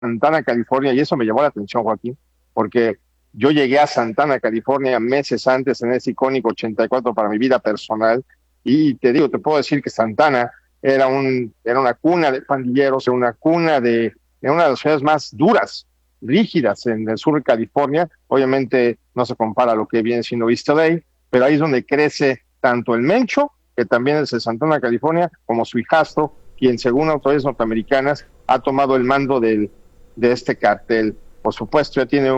Santana, California, y eso me llamó la atención, Joaquín, porque yo llegué a Santana, California, meses antes en ese icónico 84 para mi vida personal, y te digo, te puedo decir que Santana era una cuna de pandilleros, era una de las ciudades más duras, rígidas en el sur de California. Obviamente no se compara a lo que viene siendo East LA, pero ahí es donde crece tanto el Mencho, que también es de Santana, California, como su hijastro, quien según autoridades norteamericanas ha tomado el mando de este cartel. Por supuesto, ya tiene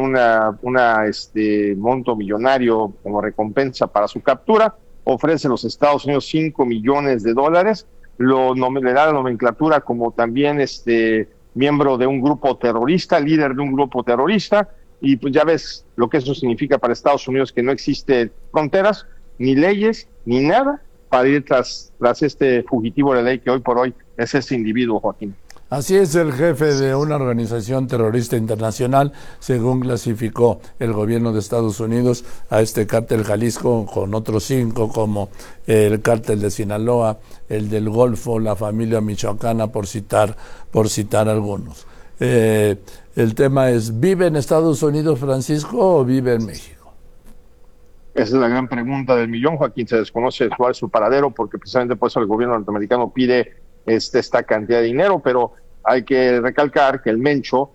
monto millonario como recompensa para su captura. Ofrece a los Estados Unidos $5 millones. Le da la nomenclatura como también miembro de un grupo terrorista, líder de un grupo terrorista. Y pues ya ves lo que eso significa para Estados Unidos, que no existen fronteras, ni leyes, ni nada para ir tras este fugitivo de ley que hoy por hoy es este individuo, Joaquín. Así es, el jefe de una organización terrorista internacional, según clasificó el gobierno de Estados Unidos a este cártel Jalisco, con otros 5 como el cártel de Sinaloa, el del Golfo, la familia michoacana, por citar algunos. El tema es, ¿vive en Estados Unidos Francisco o vive en México? Esa es la gran pregunta del millón, Joaquín. Se desconoce cuál es su paradero, porque precisamente por eso el gobierno norteamericano pide esta cantidad de dinero, pero hay que recalcar que el Mencho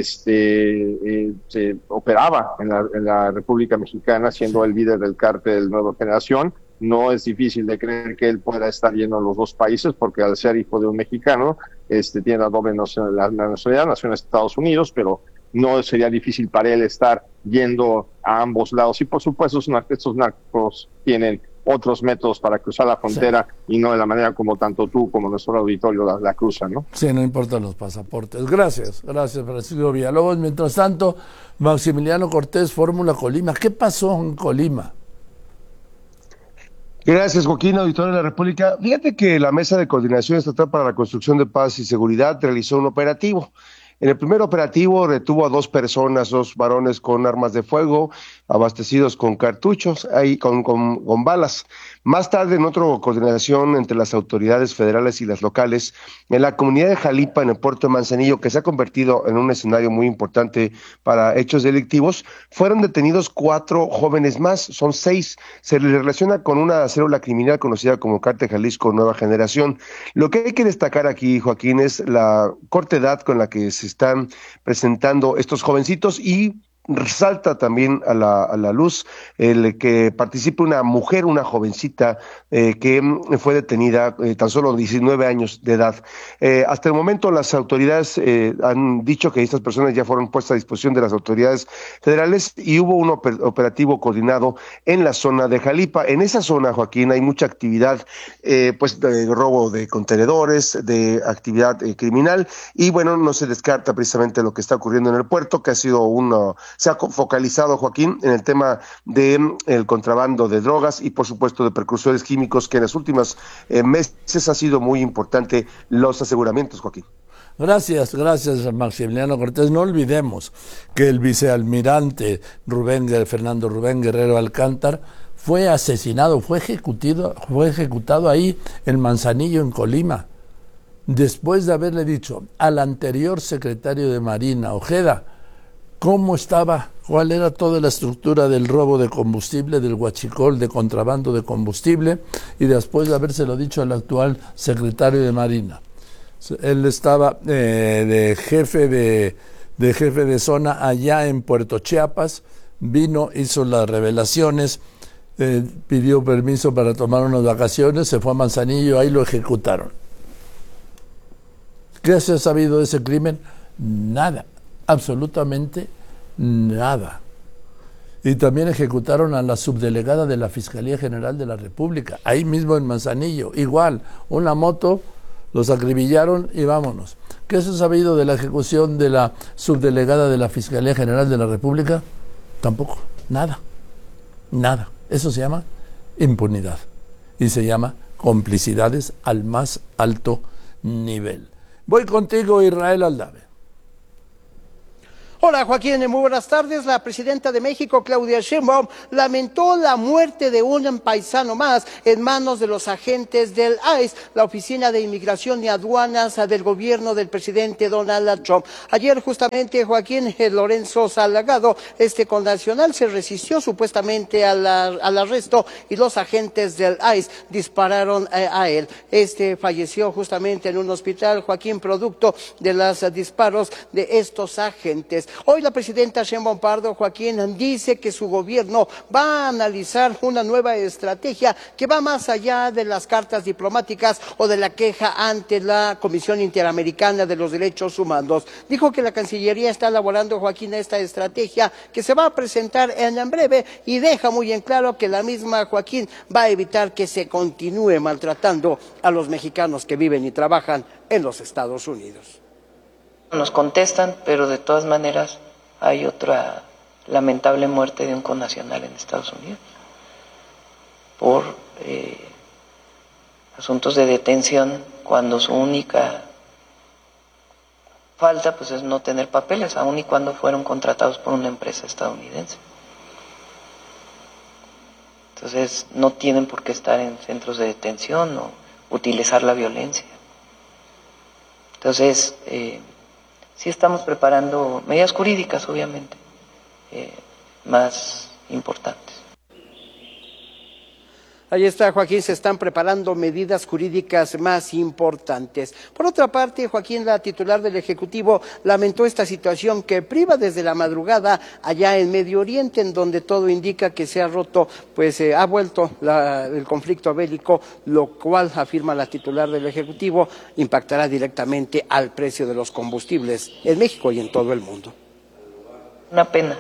se operaba en la República Mexicana, siendo el líder del cártel Nueva Generación. No es difícil de creer que él pueda estar yendo a los dos países, porque al ser hijo de un mexicano, tiene la doble nacionalidad, nació en Estados Unidos, pero no sería difícil para él estar yendo a ambos lados. Y por supuesto, estos narcos tienen otros métodos para cruzar la frontera, sí, y no de la manera como tanto tú como nuestro auditorio la cruzan, ¿no? Sí, no importan los pasaportes. Gracias Francisco Villalobos. Mientras tanto, Maximiliano Cortés, Fórmula Colima. ¿Qué pasó en Colima? Gracias, Joaquín, auditorio de la República. Fíjate que la Mesa de Coordinación Estatal para la Construcción de Paz y Seguridad realizó un operativo. En el primer operativo retuvo a 2 personas, 2 varones con armas de fuego, abastecidos con cartuchos, ahí con balas. Más tarde, en otra coordinación entre las autoridades federales y las locales, en la comunidad de Jalipa, en el puerto de Manzanillo, que se ha convertido en un escenario muy importante para hechos delictivos, fueron detenidos 4 jóvenes más, son 6. Se les relaciona con una célula criminal conocida como Cártel Jalisco Nueva Generación. Lo que hay que destacar aquí, Joaquín, es la corta edad con la que se están presentando estos jovencitos, y resalta también a la luz el que participe una mujer, una jovencita que fue detenida, tan solo 19 años de edad. Hasta el momento las autoridades han dicho que estas personas ya fueron puestas a disposición de las autoridades federales, y hubo un operativo coordinado en la zona de Jalipa. En esa zona, Joaquín, hay mucha actividad pues de robo de contenedores, de actividad criminal, y bueno, no se descarta precisamente lo que está ocurriendo en el puerto, que ha sido se ha focalizado, Joaquín, en el tema de el contrabando de drogas y por supuesto de precursores químicos, que en los últimos meses ha sido muy importante los aseguramientos, Joaquín. Gracias Maximiliano Cortés. No olvidemos que el vicealmirante Fernando Rubén Guerrero Alcántar fue asesinado, fue ejecutado ahí en Manzanillo, en Colima, después de haberle dicho al anterior secretario de Marina, Ojeda, cómo estaba, cuál era toda la estructura del robo de combustible, del huachicol, de contrabando de combustible, y después de habérselo dicho al actual secretario de Marina. Él estaba de jefe de zona allá en Puerto Chiapas, vino, hizo las revelaciones, pidió permiso para tomar unas vacaciones, se fue a Manzanillo, ahí lo ejecutaron. ¿Qué se ha sabido de ese crimen? Nada. Absolutamente nada. Y también ejecutaron a la subdelegada de la Fiscalía General de la República, ahí mismo en Manzanillo, igual, una moto, los acribillaron y vámonos. ¿Qué se ha sabido de la ejecución de la subdelegada de la Fiscalía General de la República? Tampoco, nada. Eso se llama impunidad y se llama complicidades al más alto nivel. Voy contigo, Israel Aldave. Hola Joaquín, muy buenas tardes. La presidenta de México, Claudia Sheinbaum, lamentó la muerte de un paisano más en manos de los agentes del ICE, la Oficina de Inmigración y Aduanas del gobierno del presidente Donald Trump. Ayer justamente Joaquín Lorenzo Salgado, connacional, se resistió supuestamente al arresto y los agentes del ICE dispararon a él. Falleció justamente en un hospital, Joaquín, producto de los disparos de estos agentes. Hoy la presidenta Sheinbaum Pardo, Joaquín, dice que su gobierno va a analizar una nueva estrategia que va más allá de las cartas diplomáticas o de la queja ante la Comisión Interamericana de los Derechos Humanos. Dijo que la Cancillería está elaborando, Joaquín, esta estrategia que se va a presentar en breve y deja muy en claro que la misma, Joaquín, va a evitar que se continúe maltratando a los mexicanos que viven y trabajan en los Estados Unidos. Nos contestan, pero de todas maneras hay otra lamentable muerte de un connacional en Estados Unidos por asuntos de detención, cuando su única falta pues es no tener papeles, aun y cuando fueron contratados por una empresa estadounidense. Entonces no tienen por qué estar en centros de detención o utilizar la violencia. Entonces sí estamos preparando medidas jurídicas, obviamente, más importantes. Ahí está, Joaquín, se están preparando medidas jurídicas más importantes. Por otra parte, Joaquín, la titular del Ejecutivo, lamentó esta situación que priva desde la madrugada allá en Medio Oriente, en donde todo indica que se ha roto, ha vuelto el conflicto bélico, lo cual, afirma la titular del Ejecutivo, impactará directamente al precio de los combustibles en México y en todo el mundo. Una pena,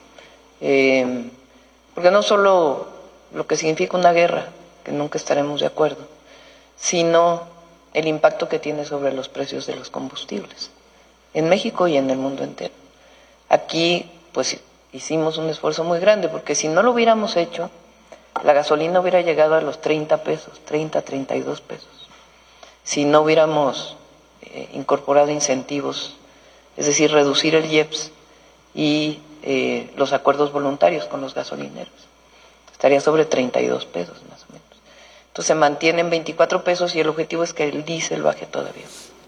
porque no solo lo que significa una guerra, que nunca estaremos de acuerdo, sino el impacto que tiene sobre los precios de los combustibles, en México y en el mundo entero. Aquí, pues, hicimos un esfuerzo muy grande, porque si no lo hubiéramos hecho, la gasolina hubiera llegado a los 30 pesos, 30, 32 pesos. Si no hubiéramos incorporado incentivos, es decir, reducir el IEPS y los acuerdos voluntarios con los gasolineros, estaría sobre 32 pesos más o menos. Entonces se mantiene en 24 pesos y el objetivo es que el diésel baje todavía.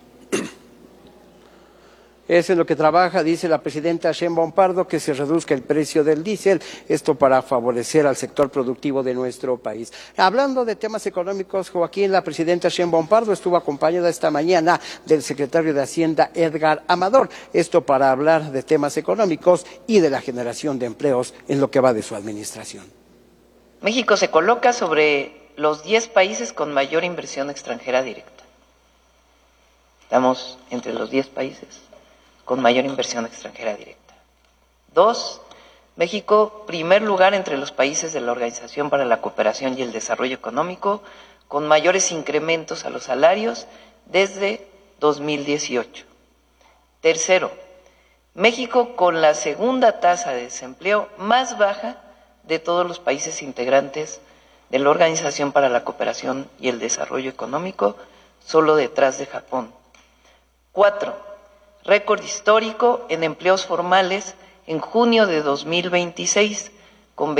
Eso es lo que trabaja, dice la presidenta Sheinbaum Pardo, que se reduzca el precio del diésel, esto para favorecer al sector productivo de nuestro país. Hablando de temas económicos, Joaquín, la presidenta Sheinbaum Pardo estuvo acompañada esta mañana del secretario de Hacienda, Edgar Amador, esto para hablar de temas económicos y de la generación de empleos en lo que va de su administración. México se coloca sobre los 10 países con mayor inversión extranjera directa. Estamos entre los 10 países con mayor inversión extranjera directa. 2, México, primer lugar entre los países de la Organización para la Cooperación y el Desarrollo Económico, con mayores incrementos a los salarios desde 2018. 3, México con la segunda tasa de desempleo más baja de todos los países integrantes de la Organización para la Cooperación y el Desarrollo Económico, solo detrás de Japón. 4, récord histórico en empleos formales en junio de 2026, con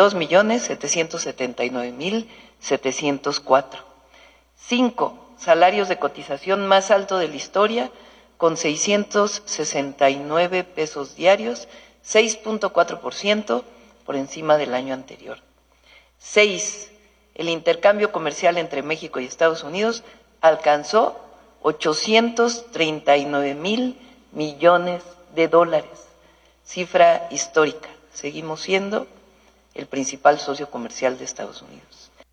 22.779.704. 5, salarios de cotización más alto de la historia, con 669 pesos diarios, 6.4%, por encima del año anterior. 6, el intercambio comercial entre México y Estados Unidos alcanzó 839,000 millones de dólares, cifra histórica. Seguimos siendo el principal socio comercial de Estados Unidos.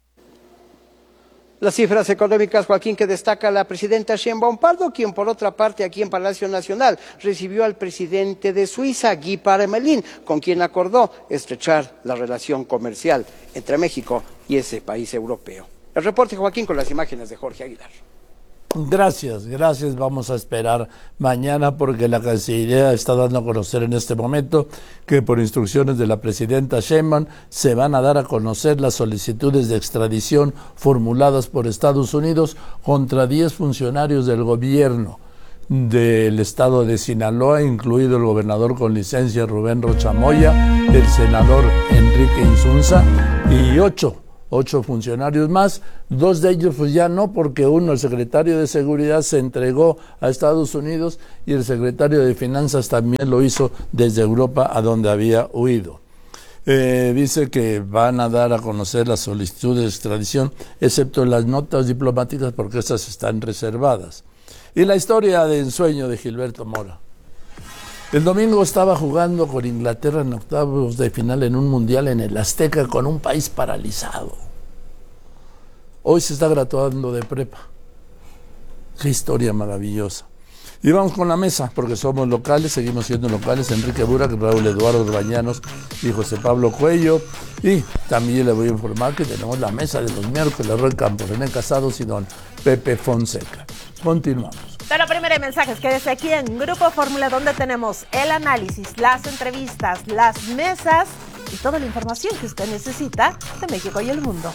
Las cifras económicas, Joaquín, que destaca la presidenta Sheinbaum Pardo, quien por otra parte aquí en Palacio Nacional recibió al presidente de Suiza, Guy Parmelin, con quien acordó estrechar la relación comercial entre México y ese país europeo. El reporte, Joaquín, con las imágenes de Jorge Aguilar. Gracias. Vamos a esperar mañana porque la Cancillería está dando a conocer en este momento que por instrucciones de la presidenta Sheinbaum se van a dar a conocer las solicitudes de extradición formuladas por Estados Unidos contra 10 funcionarios del gobierno del estado de Sinaloa, incluido el gobernador con licencia Rubén Rocha Moya, el senador Enrique Insunza y ocho funcionarios más. 2 de ellos pues ya no, porque uno, el secretario de Seguridad, se entregó a Estados Unidos y el secretario de Finanzas también lo hizo desde Europa, a donde había huido. Dice que van a dar a conocer las solicitudes de extradición, excepto las notas diplomáticas, porque estas están reservadas. Y la historia de ensueño de Gilberto Mora. El domingo estaba jugando con Inglaterra en octavos de final en un mundial en el Azteca con un país paralizado. Hoy se está graduando de prepa. Qué historia maravillosa. Y vamos con la mesa, porque somos locales, seguimos siendo locales. Enrique Burak, Raúl Eduardo Bañanos y José Pablo Cuello. Y también le voy a informar que tenemos la mesa de los miércoles, Roy Campos, René Casados y don Pepe Fonseca. Continuamos. Pero primero hay mensajes, quédese aquí en Grupo Fórmula, donde tenemos el análisis, las entrevistas, las mesas y toda la información que usted necesita de México y el mundo.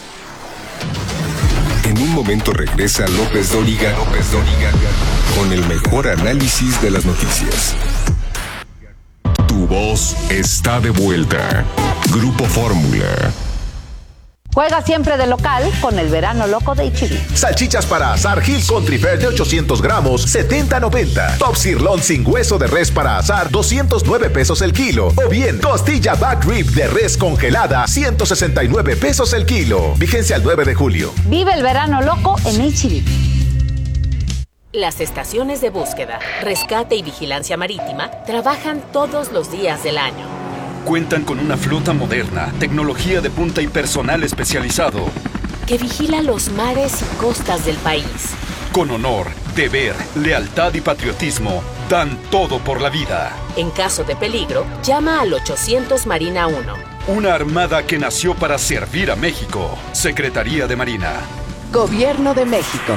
En un momento regresa López Dóriga con el mejor análisis de las noticias. Tu voz está de vuelta. Grupo Fórmula. Juega siempre de local con el verano loco de H-E-B. Salchichas para asar Hill Country Fair de 800 gramos, 70.90. Top Sirloin sin hueso de res para asar, 209 pesos el kilo. O bien, costilla back rib de res congelada, 169 pesos el kilo. Vigencia al 9 de julio. Vive el verano loco en H-E-B. Las estaciones de búsqueda, rescate y vigilancia marítima trabajan todos los días del año. Cuentan con una flota moderna, tecnología de punta y personal especializado que vigila los mares y costas del país. Con honor, deber, lealtad y patriotismo, dan todo por la vida. En caso de peligro, llama al 800 Marina 1. Una armada que nació para servir a México. Secretaría de Marina. Gobierno de México.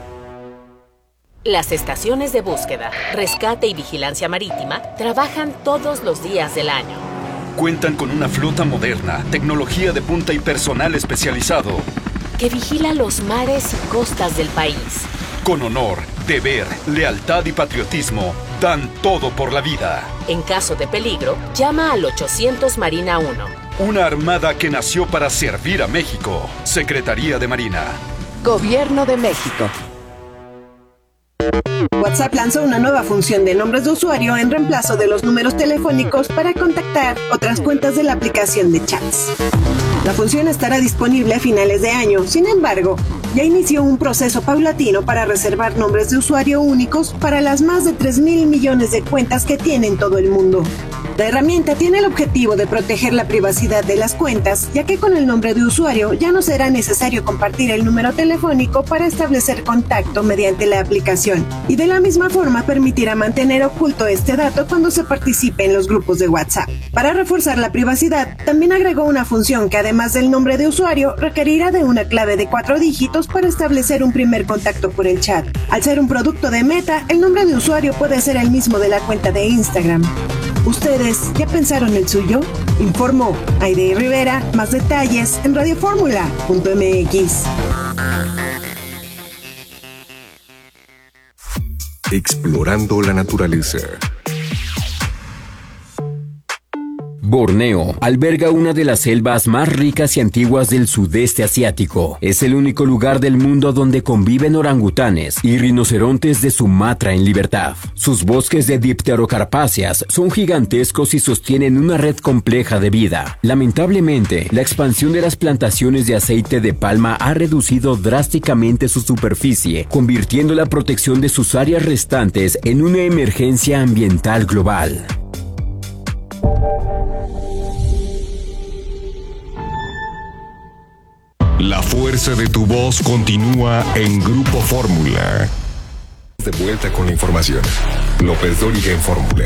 Las estaciones de búsqueda, rescate y vigilancia marítima trabajan todos los días del año. Cuentan con una flota moderna, tecnología de punta y personal especializado que vigila los mares y costas del país. Con honor, deber, lealtad y patriotismo, dan todo por la vida. En caso de peligro, llama al 800 Marina 1. Una armada que nació para servir a México. Secretaría de Marina. Gobierno de México. WhatsApp lanzó una nueva función de nombres de usuario en reemplazo de los números telefónicos para contactar otras cuentas de la aplicación de chats. La función estará disponible a finales de año, sin embargo, ya inició un proceso paulatino para reservar nombres de usuario únicos para las más de 3,000 millones de cuentas que tiene en todo el mundo. La herramienta tiene el objetivo de proteger la privacidad de las cuentas, ya que con el nombre de usuario ya no será necesario compartir el número telefónico para establecer contacto mediante la aplicación, y de la misma forma permitirá mantener oculto este dato cuando se participe en los grupos de WhatsApp. Para reforzar la privacidad, también agregó una función que además del nombre de usuario requerirá de una clave de 4 dígitos para establecer un primer contacto por el chat. Al ser un producto de Meta, el nombre de usuario puede ser el mismo de la cuenta de Instagram. ¿Ustedes ya pensaron el suyo? Informó Aide Rivera. Más detalles en radioformula.mx. Explorando la naturaleza. Borneo alberga una de las selvas más ricas y antiguas del sudeste asiático. Es el único lugar del mundo donde conviven orangutanes y rinocerontes de Sumatra en libertad. Sus bosques de dipterocarpáceas son gigantescos y sostienen una red compleja de vida. Lamentablemente, la expansión de las plantaciones de aceite de palma ha reducido drásticamente su superficie, convirtiendo la protección de sus áreas restantes en una emergencia ambiental global. La fuerza de tu voz continúa en Grupo Fórmula. De vuelta con la información. López Dóriga en Fórmula.